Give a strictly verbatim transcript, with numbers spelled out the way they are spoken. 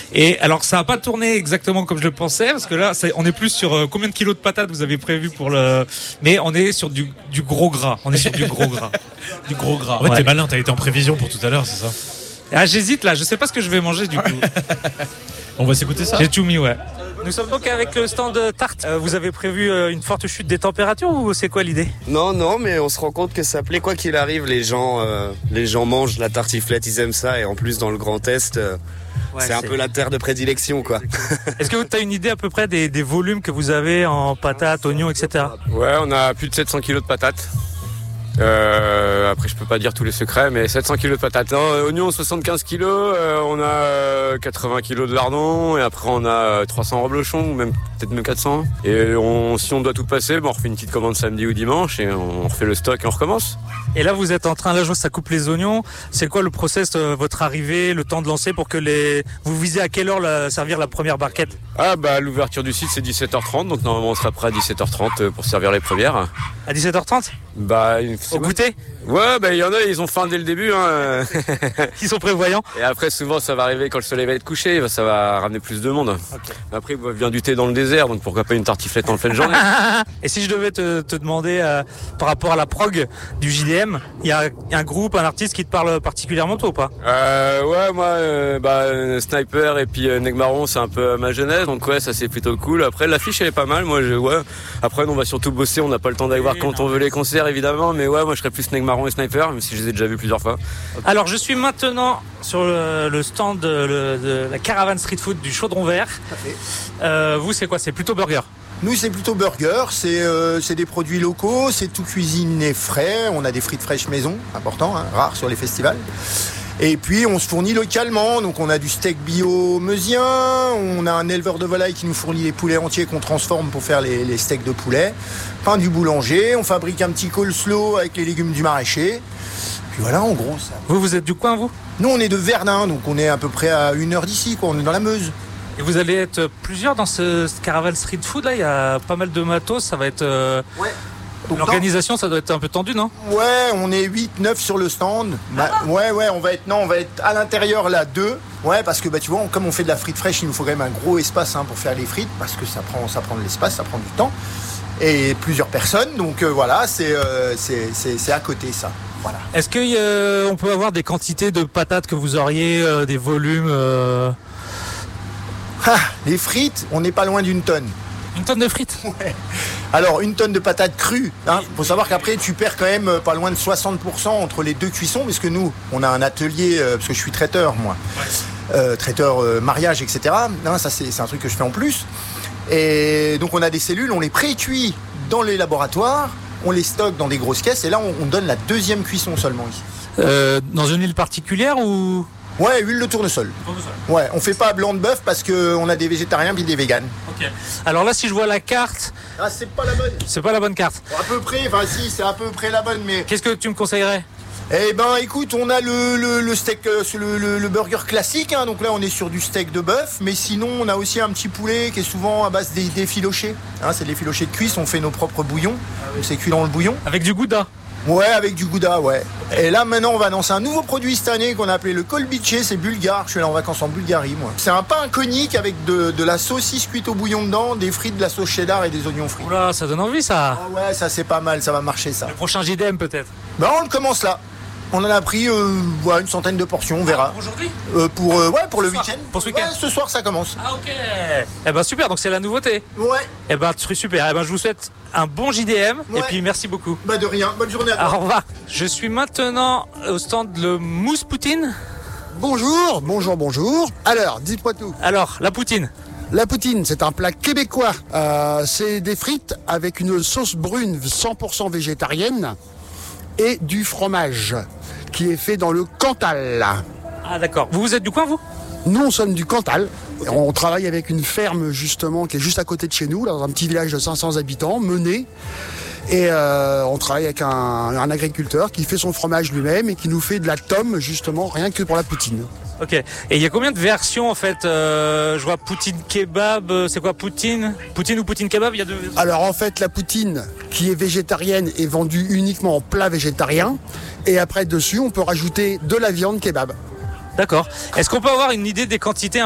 Et alors, ça n'a pas tourné exactement comme je le pensais, parce que là, c'est, on est plus sur euh, combien de kilos de patates vous avez prévu pour le. Mais on est sur du, du gros gras. On est sur du gros gras. Du gros gras. En fait, ouais. T'es malin, t'as été en prévision pour tout à l'heure, c'est ça? Ah, j'hésite là, je sais pas ce que je vais manger du coup. On va s'écouter ça. J'ai tout mis, ouais. Nous sommes donc avec le stand tarte. Euh, vous avez prévu euh, une forte chute des températures ou c'est quoi l'idée? Non, non, mais on se rend compte que ça plaît quoi qu'il arrive. Les gens, euh, les gens mangent la tartiflette, ils aiment ça. Et en plus, dans le Grand Est, euh, ouais, c'est, c'est un peu la terre de prédilection, quoi. Est-ce que tu as une idée à peu près des, des volumes que vous avez en patates, oignons, et cetera? Ouais, on a plus de sept cents kilos de patates. Euh, après, je peux pas dire tous les secrets, mais sept cents kilos de patates. Non, oignons soixante-quinze kilos, euh, on a quatre-vingts kilos de lardons, et après on a trois cents reblochons, ou même peut-être même quatre cents. Et on, si on doit tout passer, bon, on refait une petite commande samedi ou dimanche, et on refait le stock et on recommence. Et là, vous êtes en train, là, je vois que ça coupe les oignons. C'est quoi le process, euh, votre arrivée, le temps de lancer pour que les, vous visez à quelle heure la, servir la première barquette? Ah, bah, l'ouverture du site, c'est dix-sept heures trente, donc normalement on sera prêt à dix-sept heures trente pour servir les premières. À dix-sept heures trente? Bah, au goûter? Ouais, bah, il y en a, ils ont faim dès le début, hein. Ils sont prévoyants. Et après, souvent, ça va arriver quand le soleil va être couché, ça va ramener plus de monde. Okay. Après, il vient du thé dans le désert, donc pourquoi pas une tartiflette en pleine journée. Et si je devais te, te demander, euh, par rapport à la prog du J D M, il y a un groupe, un artiste qui te parle particulièrement, toi, ou pas? euh, Ouais, moi, euh, bah, Sniper et puis euh, Negmaron, c'est un peu ma jeunesse, donc ouais, ça c'est plutôt cool. Après, l'affiche, elle est pas mal, moi, je, ouais. Après, on va surtout bosser, on n'a pas le temps d'aller voir quand on veut les concerts, évidemment, mais ouais, moi, je serais plus Negmaron et Sniper, même si je les ai déjà vus plusieurs fois. Alors, je suis maintenant sur le, le stand de, le, de la caravane street food du Chaudron Vert. Euh, vous, c'est quoi? C'est plutôt burger? Nous, c'est plutôt burger, c'est, euh, c'est des produits locaux, c'est tout cuisiné frais, on a des frites fraîches maison, important, hein, rare sur les festivals. Et puis on se fournit localement, donc on a du steak bio meusien, on a un éleveur de volaille qui nous fournit les poulets entiers qu'on transforme pour faire les, les steaks de poulet, pain du boulanger, on fabrique un petit coleslaw avec les légumes du maraîcher. Puis voilà, en gros ça. Vous, vous êtes du coin, vous? Nous, on est de Verdun, donc on est à peu près à une heure d'ici, quoi. On est dans la Meuse. Et vous allez être plusieurs dans ce, ce caravane street food là, il y a pas mal de matos, ça va être... Euh... Ouais. Donc, l'organisation, ça doit être un peu tendu, non? Ouais, on est huit neuf sur le stand. Bah, ouais, ouais, on va être non, on va être à l'intérieur là deux. Ouais, parce que bah tu vois, on, comme on fait de la frite fraîche, il nous faut quand même un gros espace hein, pour faire les frites, parce que ça prend, ça prend de l'espace, ça prend du temps et plusieurs personnes. Donc euh, voilà, c'est, euh, c'est, c'est, c'est à côté ça. Voilà. Est-ce qu'on euh, peut avoir des quantités de patates que vous auriez, euh, des volumes euh... ah, les frites, on n'est pas loin d'une tonne. Une tonne de frites? Ouais. Alors, une tonne de patates crues. Il hein. faut savoir qu'après, tu perds quand même pas loin de soixante pour cent entre les deux cuissons, parce que nous, on a un atelier, euh, parce que je suis traiteur, moi. Ouais. Euh, traiteur euh, mariage, et cetera. Hein, ça, c'est, c'est un truc que je fais en plus. Et donc, on a des cellules, on les pré-cuit dans les laboratoires, on les stocke dans des grosses caisses, et là, on, on donne la deuxième cuisson seulement ici. Euh, dans une île particulière ou... Ouais, huile de tournesol. tournesol. Ouais, on fait pas blanc de bœuf parce qu'on a des végétariens puis des véganes. Ok. Alors là, si je vois la carte... Ah, c'est pas la bonne. C'est pas la bonne carte. Bon, à peu près, enfin si, c'est à peu près la bonne, mais... Qu'est-ce que tu me conseillerais? Eh ben, écoute, on a le, le, le steak, le, le, le burger classique, hein, donc là, on est sur du steak de bœuf, mais sinon, on a aussi un petit poulet qui est souvent à base des, des filochés. Hein, c'est des filochés de cuisse, on fait nos propres bouillons, ah oui. Donc c'est cuit dans le bouillon. Avec du gouda? Ouais, avec du gouda, ouais. Et là, maintenant, on va lancer un nouveau produit cette année qu'on a appelé le kolbiché, c'est bulgare. Je suis là en vacances en Bulgarie, moi. C'est un pain conique avec de, de la saucisse cuite au bouillon dedans, des frites, de la sauce cheddar et des oignons frits. Oula, ça donne envie, ça. Oh ouais, ça c'est pas mal, ça va marcher, ça. Le prochain J D M, peut-être? Ben, on le commence là. On en a pris euh, ouais, une centaine de portions, on verra. Ah, pour aujourd'hui euh, Pour, euh, ouais, pour ce le week-end. Pour ce week-end ouais, ce soir, ça commence. Ah, ok. Eh ben, super, donc c'est la nouveauté. Ouais. Eh ben, super. Eh ben, je vous souhaite un bon J D M. Ouais. Et puis, merci beaucoup. Bah, de rien. Bonne journée à toi. Au revoir. Je suis maintenant au stand de mousse poutine. Bonjour, bonjour, bonjour. Alors, dis-moi tout. Alors, la poutine. La poutine, c'est un plat québécois. Euh, c'est des frites avec une sauce brune cent pour cent végétarienne et du fromage qui est fait dans le Cantal. Ah d'accord. Vous, vous êtes du coin, vous? Nous, on sommes du Cantal. Okay. On travaille avec une ferme, justement, qui est juste à côté de chez nous, dans un petit village de cinq cents habitants, Mené. Et euh, on travaille avec un, un agriculteur qui fait son fromage lui-même et qui nous fait de la tome, justement, rien que pour la poutine. Ok. Et il y a combien de versions, en fait euh, Je vois poutine kebab, c'est quoi poutine Poutine ou poutine kebab, il y a deux... Alors, en fait, la poutine, qui est végétarienne, est vendue uniquement en plat végétarien. Et après, dessus, on peut rajouter de la viande kebab. D'accord. Est-ce qu'on peut avoir une idée des quantités